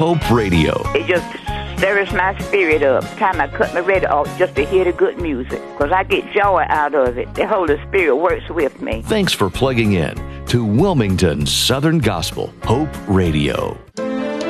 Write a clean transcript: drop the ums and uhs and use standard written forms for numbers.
Hope Radio. It just stirs my spirit up. Time I cut my radio off just to hear the good music, because I get joy out of it. The Holy Spirit works with me. Thanks for plugging in to Wilmington Southern Gospel Hope Radio.